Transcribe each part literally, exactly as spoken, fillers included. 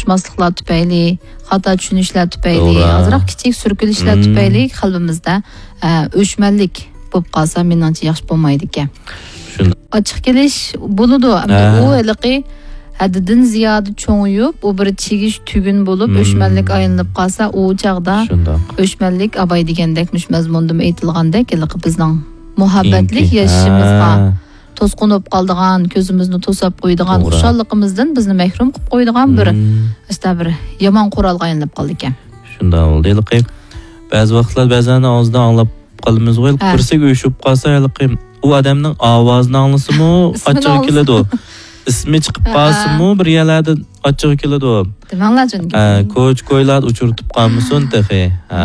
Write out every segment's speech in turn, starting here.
tanışmaslıklar tüpeyli, hata düşünüşler tüpeyli, azırak kiçik sürkülüşler hmm. tüpeyli kalbimizde öşmellik bulup kalsa menimce yaxşı bolmaydı ki. Açık geliş buludu. O eliki haddidan ziyade çoğuyup, o bir çegiş tügün bulup, hmm. öşmellik ayınlıp kalsa, o çağda öşmellik abay degendekmiş mezmundum eğitilgandek, eliki bizden muhabbetlik yaşımızga tosqunup qaldığan, közümüzni tosap qo'ydigan xushalligimizdan bizni mahrum qilib qo'ydigan bir işte bir yomon quralga aylanib qoldi ekan. Shunda bo'ldi. Elqi ba'zi vaqtlar ba'zan og'izdan anglab qolamiz qo'yib, kirsak o'shib qolsa, elqi u odamning ovozini anglasimi, ochiq keladi. Ismi chiqib qolsimi, bir yerlarda ochiq keladi. Demanglarjon. Ko'ch ko'ylar uchirtib qolmasin tehi.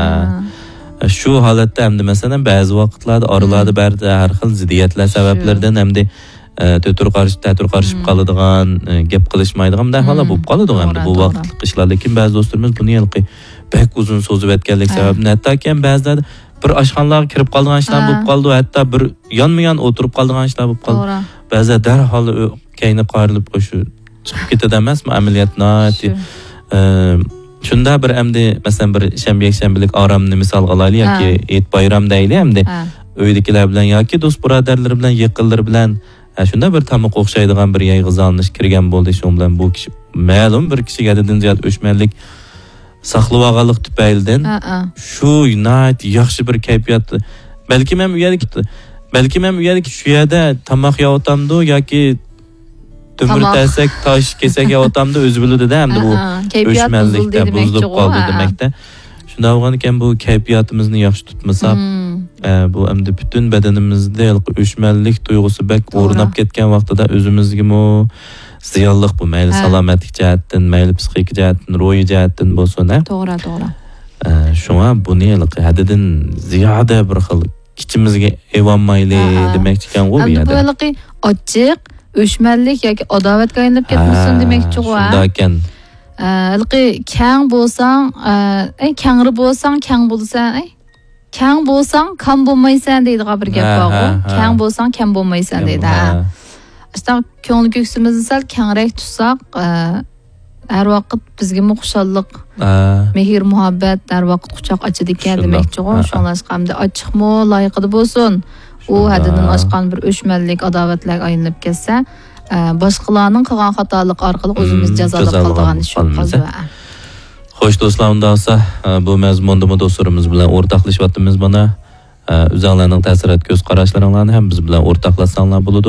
Şu holatda hamda masalan ba'zi vaqtlarda oralarda barda har xil ziddiyatlar sabablardan hamda to'tur qarshi ta'tur qarshib qoladigan, gap qilishmaydigan holat bo'lib qoladi hamda bu vaqtlik ishlar. Lekin ba'zi do'stlarimiz buni yilqi bek uzun so'zib o'tganlik sababini hattoki ba'zida bir oshxonalarga kirib qolgan ishlar bo'lib qoldi, hatto bir yonma-yon o'tirib qolgan ishlar bo'lib qoldi. Ba'zida darhol kayni qorilib qo'shu chiqib ketadi emasmi amaliyotni. Shunda bir hamda masalan bir shanba-yakshanbalik oromni misol olaylik yoki et bayram deyli hamda uydagilar bilan yoki do'st birodarlar bilan yaqinlar bilan shunda bir tamoq o'xshaydigan bir yig'izlanish kirgan bo'ldi. Shu bilan bu kishi ma'lum bir kishiga haddan ziyod o'shmanlik saqlab olganlik tufaylidan shu nayt yaxshi bir kayfiyat balki men uyada balki men uyada shu yerda tamoq yeyotgandim yoki Tömür təsək, taş, kesək yavutamda özü bilirdi hamda bu öşmənlikdə buzulub qaldı deməkdə. Şunda olğanıkən bu keyfiyyatımızı yaxşı tutmasaq, bu hamda bütün bədənimizdə öşmənlik duyğusu bək orunab ketgan vaqtida özümüzgimi ziyonliq bu, mayli salomatlik jihatdan, mayli psixik jihatdan, ruhiy jihatdan bo'lsin. To'g'ri, to'g'ri. Shunga buni haddidan ziyoda bir xil kichimizga evanmayli demakchi ekan u bu yerda. Endi bu ochiq öşmellik yoki adovatga aylanib ketmasin demakchi u. Shunda ekan. Ilqi kang bo'lsang, ay kangri bo'lsang, kang bo'lsan, ay kang bo'lsang, kam bo'lmaysan deydigan bir gap bor. Kang bo'lsang, kam bo'lmaysan deydi. İşte ko'ngil ko'ksimizni sal kangrek tutsak, har vaqt bizga xushallik, mehr, muhabbat har vaqt quchoq ochadi ekan demakchi u. Shunlashqamda ochiqmi, loyiqida bo'lsin. O haddidan oshgan bir o'shmanlik adovatlarga aylanib ketsa, boshqalarning qilgan xatolik orqali o'zimiz jazolab qoladigan ish bo'ldi. Xo'sh do'stlar, unda olsa bu mazmunda do'stlarimiz bilan o'rtoqlashyapmiz mana. O'zingizlarning ta'sirat ko'z qarashlaringlarni ham biz bilan o'rtoqlashsanglar bo'ladi.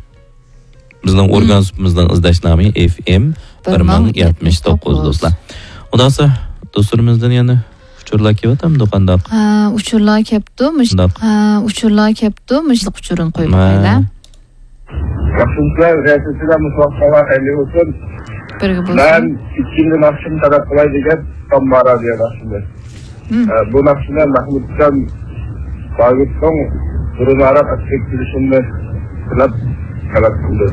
Bizning organimizdan izdashnami F M bir ming yetmish to'qqiz do'stlar. Unda olsa do'stlarimizdan yana uçurlar keptim do'konda. Ha, uçurlar keptim. Ha, uçurlar keptim. Mishliq uçurun qo'yib qo'ylar. Yaxshimlar, rəsmidə mutlaqalar xeyirli olsun. Birga bo'lsin. Ben ikinci naqshini talab qilay degan Tombara degan naqshini. Bu naqshini Mahmudjon Davudning burunara aspektilishini talab talab qildi.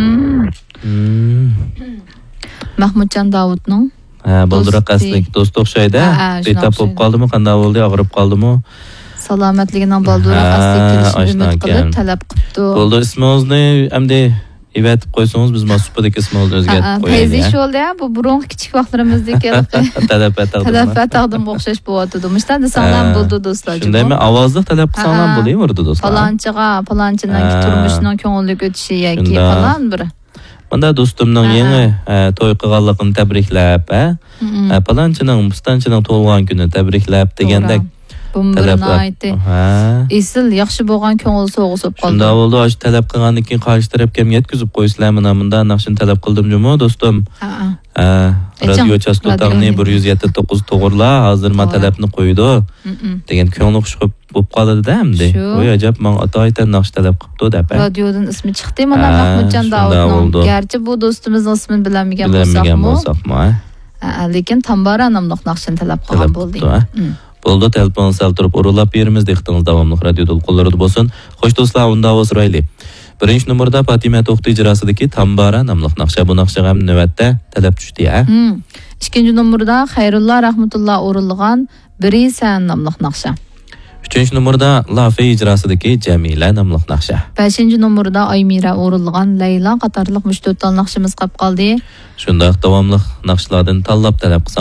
Mahmudjon Davudning Ha, buldurak aslik do'st o'xshaydi. Betap bo'lib qoldimi, qanday bo'ldi, og'rib qoldimi? Salomatligining buldurak aslik kelishini umid qilib talab qildi. Bo'ldi, ismingizni hamda evatib qo'ysangiz, biz mas'uldagi ismingizni o'zgartirib qo'yaylik. Tezlik bo'ldi, bu burungi kichik vaqtlarimizdagi talab taqdim. Talab taqdim o'xshash bo'yotdi. Mishdan desanglar bo'ldi do'stlar. Shundaymi ovozda talab qilsanglar bo'laverdi do'stlar. Falonchiga, falonchining turmushining ko'ngilli o'tishi yoki falon bir Bunda do'stimning yangi to'y qilganligini tabriklab, ha, palonchining, mustanchining tug'ilgan kuni tabriklab degandek talablar aytdi. Esil yaxshi bo'lgan ko'ngil so'g'isib qoldi. Shunda bo'ldi, shu talab qilgandan keyin qarshi tarafga ham yetkazib qo'ysizlar, mana bunda naqshin talab qildim-jumi do'stim. Ha, radio chastotangni bir yuz yetti to'qqiz to'g'irlar, hozir men talabni qo'ydi degan ko'ngli xush bo'lib qoladi-da hamda. Voy ajab, men ota aytan naqsh talab qildi deb. Radiodan ismi chiqdi mana Mahmudjon Davudning. Garchi bu do'stimizning ismini bilmagan bo'lsak-mu, lekin Tombara nomli naqshni talab qilgan bo'ldi. Bo'ldi, telefon sal turib urulab berimiz, dehqonlar davomli radio to'lqinlarida bo'lsin. Xo'sh do'stlar, unda o'sirayli. Birinchi nomerda Fatima To'xti ijrosidagi Tombara nomli naqsha, bu naqsha ham navbatda talab tushdi, ha. Ikkinchi nomerda Xayrullo rahmatulloh o'rilgan Biri san nomli naqsha. uchinchi nomerda Lafe ijrosidagi Jamila nomli naqsha. beshinchi nomerda Aymira o'rilgan Layla qatorliq uch to'rt naqshimiz qolib qoldi. Shundaq davomli naqshlardan tanlab talab qilsam